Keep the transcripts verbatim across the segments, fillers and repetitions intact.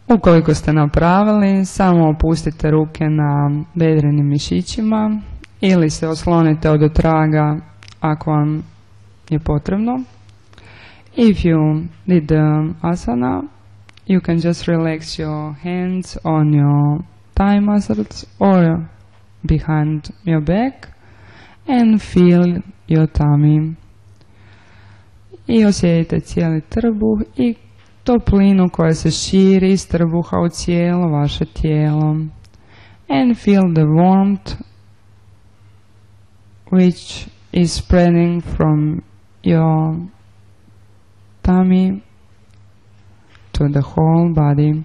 Ukoliko ste napravili, samo opustite ruke na bedrenim mišićima ili se oslonite od otraga ako vam je potrebno. If you did the asana, you can just relax your hands on your thigh muscles or behind your back and feel your tummy. I osjetite cijeli trbuh i toplinu koja se širi iz trbuha u cijelo vaše tijelo. And feel the warmth which is spreading from your tummy to the whole body.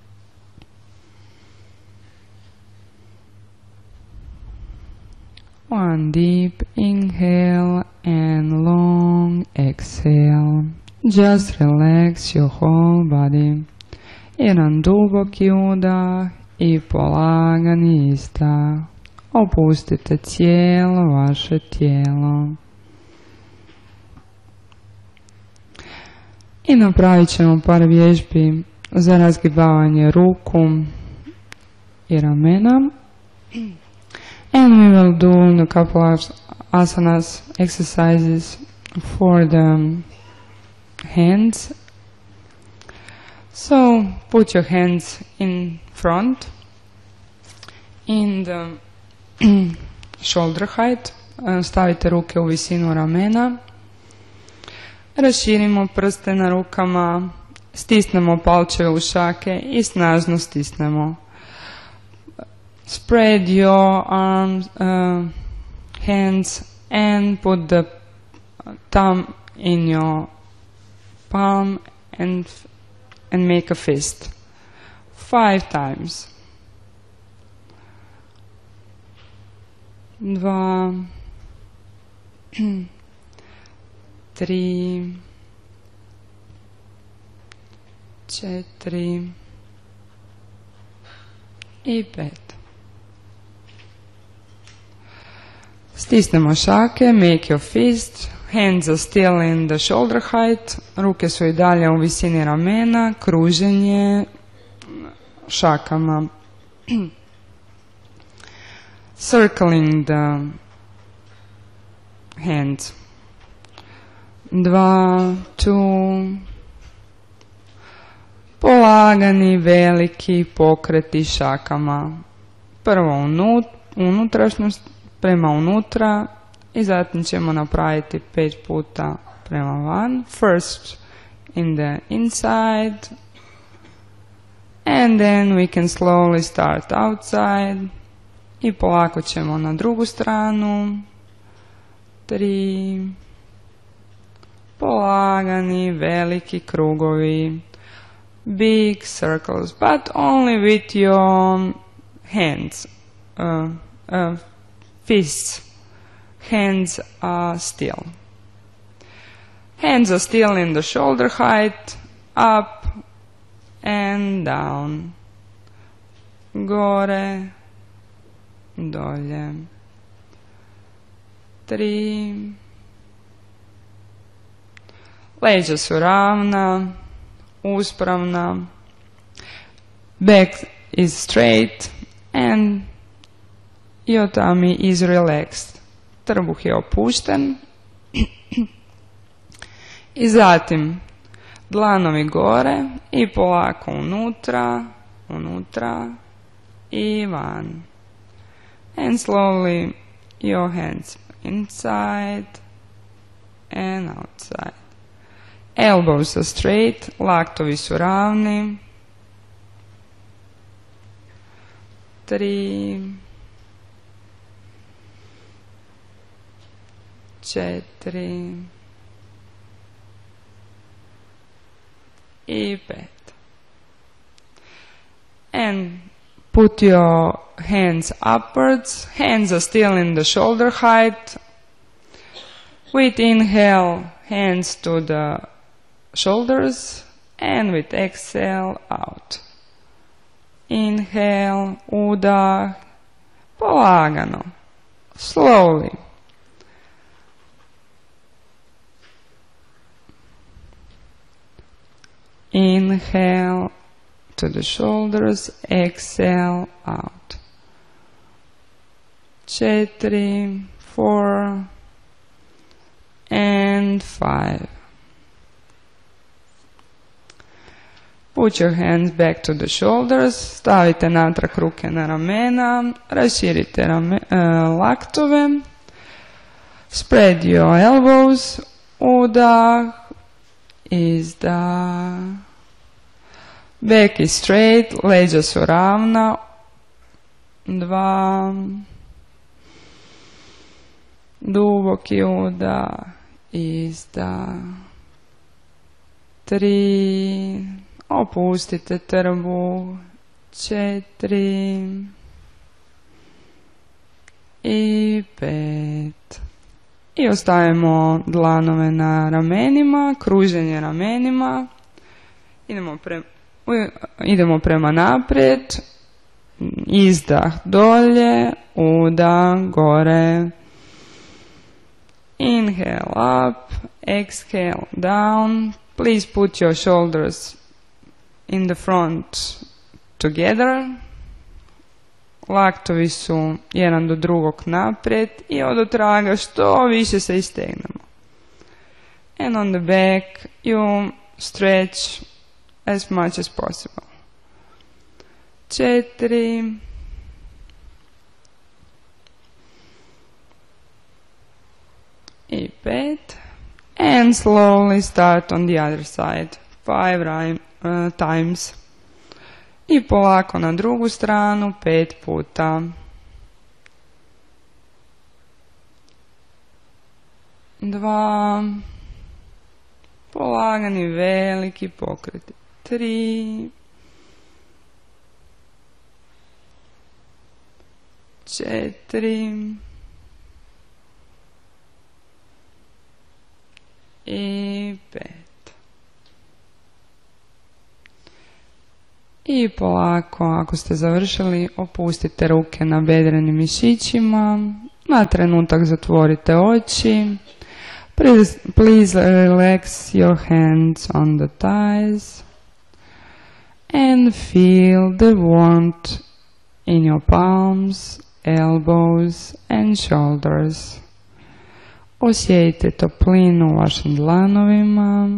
One deep inhale and long exhale. Just relax your whole body. Jedan duboki udah i polagani izdah. Opustite cijelo vaše tijelo. I napravit ćemo par vježbi za razgibavanje ruku i ramena. And we will do a couple of asanas, exercises for the hands. So put your hands in front, in the shoulder height. Stavite ruke u visinu ramena. Raširimo prste na rukama, stisnemo palčeve u šake i snažno stisnemo. Spread your arms, uh, hands and put the thumb in your palm and and make a fist. Five times. Dva, tri, četiri i pet. Stisnemo šake, make your fist, hands are still in the shoulder height, ruke su i dalje u visini ramena, kruženje šakama. Circling the hands. Dva, two, polagani veliki pokreti šakama. Prvo unut, unutrašnjost, prema unutra i zatim ćemo napraviti pet puta prema van. First in the inside and then we can slowly start outside i polako ćemo na drugu stranu. Tri, polagani veliki krugovi, big circles, but only with your hands, uh, uh, fists. Hands are still. Hands are still in the shoulder height, up and down. Gore, dolje. Tri. Leđa su ravna, uspravna. Back is straight and your tummy is relaxed. Trbuh je opušten. I zatim dlanovi gore i polako unutra, unutra i van. And slowly your hands inside and outside. Elbows are straight, laktovi su ravni. Tri, četiri i pet. And put your hands upwards. Hands are still in the shoulder height. With inhale, hands to the shoulders, and with exhale, out. Inhale, udah, polagano, slowly. Inhale, to the shoulders, exhale out. Četiri, four, and five. Put your hands back to the shoulders, stavite natrag ruke na ramena, raširite rame, uh, laktove, spread your elbows, udah, izdah. Back is straight, leđa su ravna, dva, duboki udah, izdah, tri, opustite trbuh, četiri i pet. I ostavimo dlanove na ramenima, kruženje ramenima, idemo, pre, idemo prema naprijed, izdah dolje, udah gore, inhale up, exhale down. Please put your shoulders in the front together. Laktovi su jedan do drugog naprijed i od otraga što više se istegnemo. And on the back you stretch as much as possible. Četiri. I pet. And slowly start on the other side. Five rhyme, uh, times. I polako na drugu stranu, pet puta. Dva. Polagani veliki pokreti. Tri. Četiri. I pet. I polako, ako ste završili, opustite ruke na bedrenim mišićima, na trenutak zatvorite oči. Please, please relax your hands on the thighs and feel the warmth in your palms, elbows and shoulders. Osjetite toplinu u vašim dlanovima,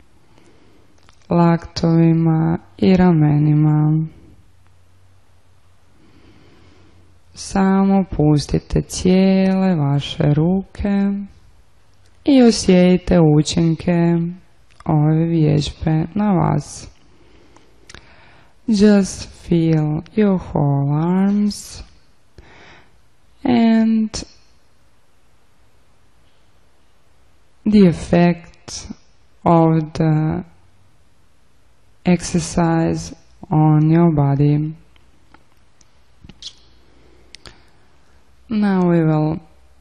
laktovima i ramenima. Samo pustite cijele vaše ruke i osjetite učinke ove vježbe na vas. Just feel your whole arms and the effect of the exercise on your body. Now we will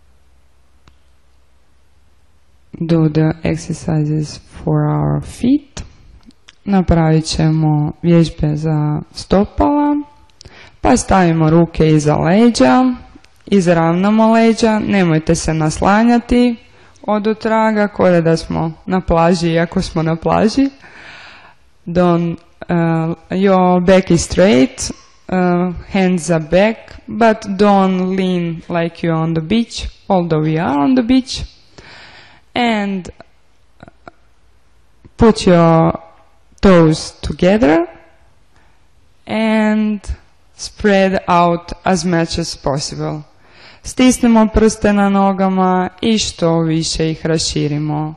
do the exercises for our feet. Napravit ćemo vježbe za stopala, pa stavimo ruke iza leđa, izravnamo leđa, nemojte se naslanjati od otraga, kao da smo na plaži, iako smo na plaži. Don't, uh, your back is straight, uh, hands are back, but don't lean like you're on the beach, although we are on the beach. And put your toes together and spread out as much as possible. Stisnemo prste na nogama i što više ih raširimo.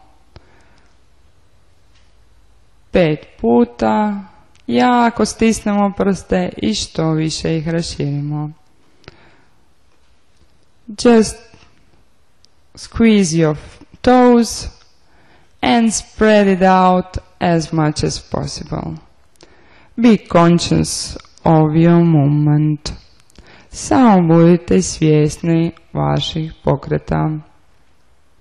Pet puta, jako stisnemo prste i što više ih raširimo. Just squeeze your toes and spread it out as much as possible. Be conscious of your movement. Samo budite svjesni vaših pokreta.